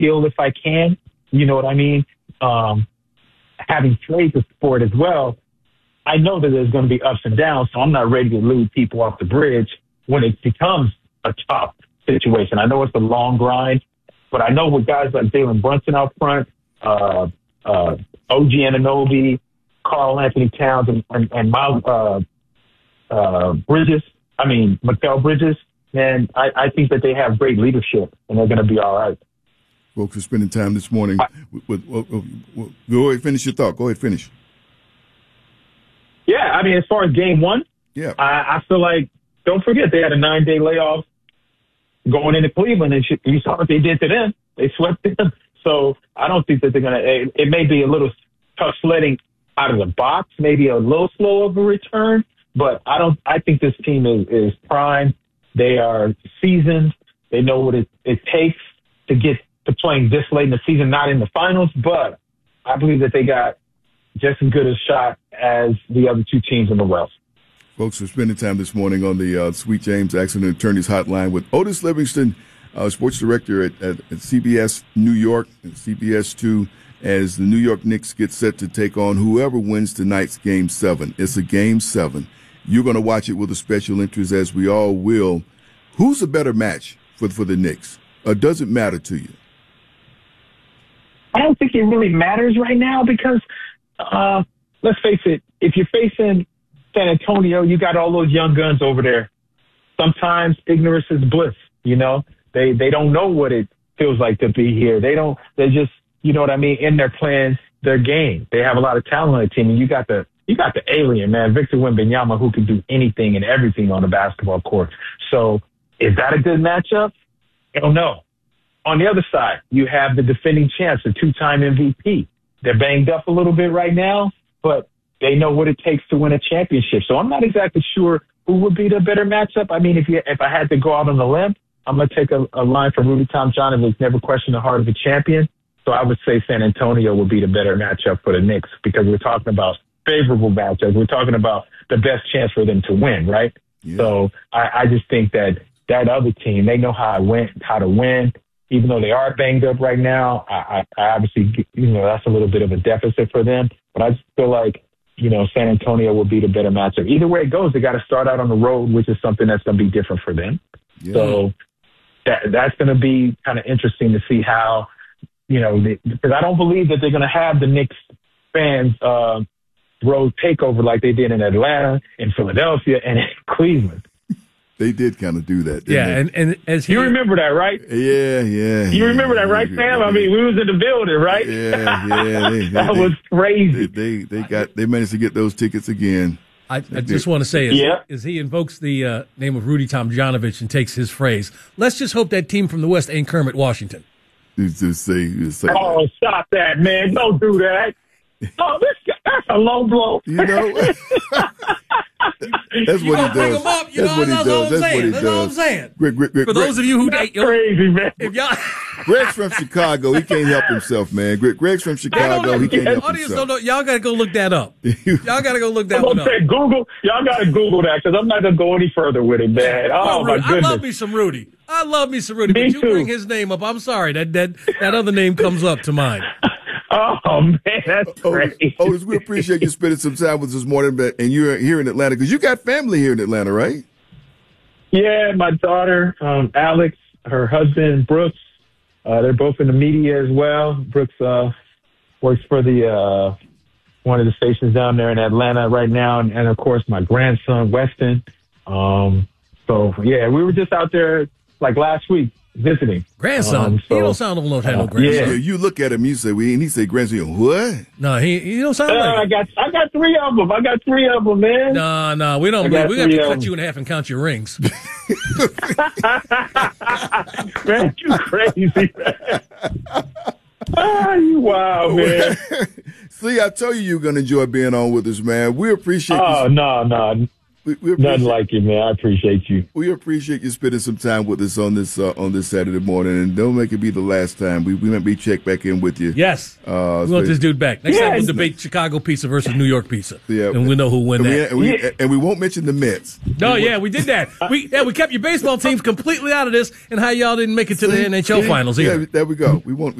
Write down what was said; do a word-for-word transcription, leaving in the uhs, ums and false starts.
skill if I can. You know what I mean? Um, having played the sport as well, I know that there's going to be ups and downs, so I'm not ready to lead people off the bridge when it becomes a tough situation. I know it's a long grind, but I know with guys like Jalen Brunson out front, uh, uh, O G Anunoby, Karl Anthony Towns, and, and, and Miles uh, uh, Bridges, I mean, Mikal Bridges, man, I, I think that they have great leadership, and they're going to be all right. Folks are spending time this morning. With, with, with, with, go ahead, finish your thought. Go ahead, finish. Yeah, I mean, as far as game one, yeah, I, I feel like, don't forget, they had a nine-day layoff going into Cleveland, and you saw what they did to them. They swept them. So I don't think that they're going to – it may be a little tough sledding out of the box, maybe a little slow of a return, but I don't. I think this team is, is prime. They are seasoned. They know what it, it takes to get to playing this late in the season, not in the finals, but I believe that they got just as good a shot as the other two teams in the West. Folks, we're spending time this morning on the uh, Sweet James Accident Attorneys Hotline with Otis Livingston, uh, sports director at, at, at C B S New York and C B S two, as the New York Knicks get set to take on whoever wins tonight's Game seven. It's a Game seven. You're going to watch it with a special interest, as we all will. Who's a better match for, for the Knicks? Or does it matter to you? I don't think it really matters right now because, uh, let's face it, if you're facing San Antonio, you got all those young guns over there. Sometimes ignorance is bliss, you know? They they don't know what it feels like to be here. They don't, they just, you know what I mean, in their plans, their game. They have a lot of talent on the team, and you got the you got the alien, man, Victor Wembanyama, who can do anything and everything on the basketball court. So is that a good matchup? I don't know. On the other side, you have the defending champs, the two-time M V P. They're banged up a little bit right now, but they know what it takes to win a championship. So I'm not exactly sure who would be the better matchup. I mean, if you, if I had to go out on a limb, I'm going to take a, a line from Rudy Tomjanovich, never question the heart of a champion. So I would say San Antonio would be the better matchup for the Knicks because we're talking about favorable matchups. We're talking about the best chance for them to win, right? Yeah. So I, I just think that that other team, they know how to win, how to win. Even though they are banged up right now, I, I, I obviously, you know, that's a little bit of a deficit for them. But I just feel like, you know, San Antonio will be the better matchup. Either way it goes, they got to start out on the road, which is something that's going to be different for them. Yeah. So that that's going to be kind of interesting to see how, you know, they, because I don't believe that they're going to have the Knicks fans uh, road takeover like they did in Atlanta, in Philadelphia, and in Cleveland. They did kind of do that, didn't yeah, they? and, and as he, you remember that, right? Yeah, yeah. You yeah, remember that, right, Sam? yeah, I mean, we was in the building, right? Yeah, yeah. They, they, that they, was crazy. They, they they got they managed to get those tickets again. I, I just want to say, as, yeah. as he invokes the uh, name of Rudy Tomjanovich and takes his phrase, let's just hope that team from the West ain't Kermit Washington. Just say, just say oh, that. stop that, man! Don't do that. Oh, this guy, that's a low blow. You know. That's you what he bring does. Him up, you That's know, what he that's does. all I'm That's saying. what he that's does. all I'm saying. Greg, Greg, Greg, For Greg, those of you who that's you know, crazy, man. If y'all, Greg's from Chicago. He can't help himself, man. Greg, Greg's from Chicago. He can't help audience himself. don't know. Y'all got to go look that up. Y'all got to go look that one up. Okay, Google. Y'all got to Google that because I'm not gonna go any further with it, man. Oh, my Rudy. goodness. I love me some Rudy. I love me some Rudy. Me but you too. bring his name up, I'm sorry. That that that other name comes up to mind. Oh, man, that's Otis, great. Otis, we appreciate you spending some time with us this morning, but, and you're here in Atlanta because you got family here in Atlanta, right? Yeah, my daughter, um, Alex, her husband, Brooks, uh, they're both in the media as well. Brooks uh, works for the uh, one of the stations down there in Atlanta right now, and, and of course, my grandson, Weston. Um, so, yeah, we were just out there like last week visiting. Grandson? Um, so, he don't sound old enough to have no uh, grandson. Yeah, you look at him, you say, we, and he say, grandson, what? No, he he don't sound Uh, like I got I got three of them. I got three of them, man. No, no, we don't. I believe. got We got to three cut of 'em. you in half and count your rings. Man, you crazy, man. Ah, you wild, man. See, I told you you were going to enjoy being on with us, man. We appreciate Oh, you. no, no. We, we Nothing like it, man. I appreciate you. We appreciate you spending some time with us on this uh, on this Saturday morning, and don't make it be the last time. We we might be check back in with you. Yes, uh, we want so, this dude back. Next yes. time we'll debate Chicago pizza versus New York pizza, yeah, and we'll know who won and that. We, and, we, and we won't mention the Mets. No, we yeah, we did that. We yeah, we kept your baseball teams completely out of this, and how y'all didn't make it to the N H L finals either. Yeah, there we go. We won't.